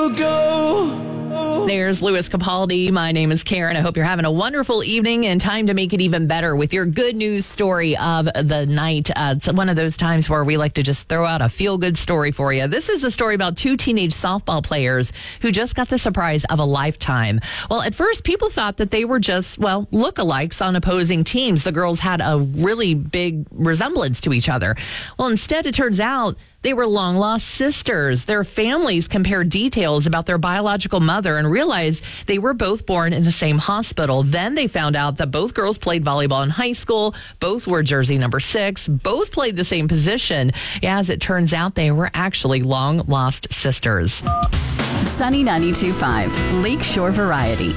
go. There's Louis Capaldi. My name is Karen. I hope you're having a wonderful evening and time to make it even better with your good news story of the night. It's one of those times where we like to just throw out a feel-good story for you. This is a story about two teenage softball players who just got the surprise of a lifetime. Well, at first, people thought that they were just, lookalikes on opposing teams. The girls had a really big resemblance to each other. Well, instead, it turns out they were long-lost sisters. Their families compared details about their biological mother and realized they were both born in the same hospital. Then they found out that both girls played volleyball in high school. Both wore jersey number 6. Both played the same position. Yeah, as it turns out, they were actually long-lost sisters. Sunny 92.5, Lakeshore Variety.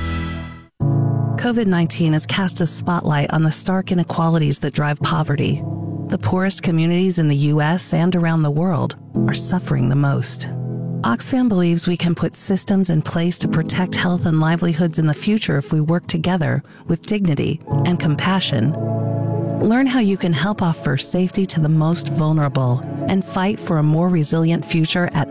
COVID-19 has cast a spotlight on the stark inequalities that drive poverty. The poorest communities in the U.S. and around the world are suffering the most. Oxfam believes we can put systems in place to protect health and livelihoods in the future if we work together with dignity and compassion. Learn how you can help offer safety to the most vulnerable and fight for a more resilient future at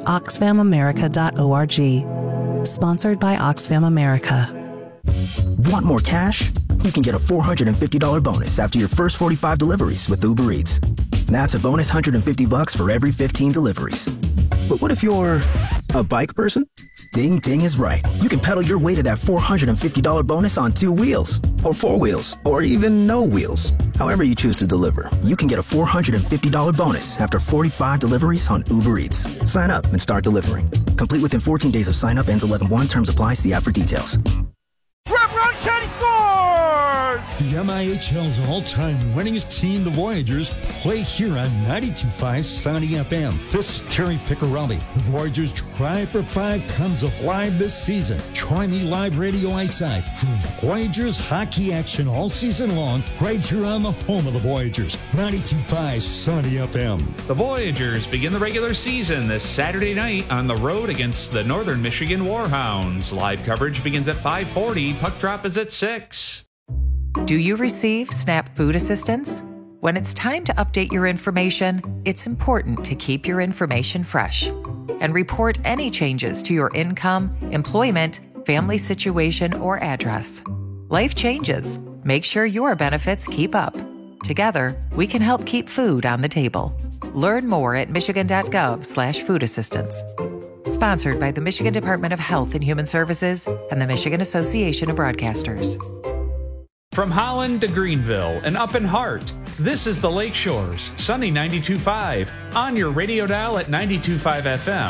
oxfamamerica.org. Sponsored by Oxfam America. Want more cash? You can get a $450 bonus after your first 45 deliveries with Uber Eats. That's a bonus $150 for every 15 deliveries. But what if you're a bike person? Ding Ding is right. You can pedal your way to that $450 bonus on 2 wheels, or 4 wheels, or even no wheels. However you choose to deliver, you can get a $450 bonus after 45 deliveries on Uber Eats. Sign up and start delivering. Complete within 14 days of sign up, ends 11/1. Terms apply. See app for details. Run, Shady scores! The MIHL's all-time winningest team, the Voyagers, play here on 92.5 Sunny FM. This is Terry Ficcarelli. The Voyagers Try for 5 comes alive this season. Try Me Live Radio Eyeside for Voyagers hockey action all season long, right here on the home of the Voyagers, 92.5 Sunny FM. The Voyagers begin the regular season this Saturday night on the road against the Northern Michigan Warhounds. Live coverage begins at 5:40. Puck drop is at 6. Do you receive SNAP food assistance? When it's time to update your information, it's important to keep your information fresh and report any changes to your income, employment, family situation, or address. Life changes. Make sure your benefits keep up. Together, we can help keep food on the table. Learn more at michigan.gov/food assistance. Sponsored by the Michigan Department of Health and Human Services and the Michigan Association of Broadcasters. From Holland to Greenville and up in Hart, this is the Lakeshores, Sunny 92.5, on your radio dial at 92.5 FM.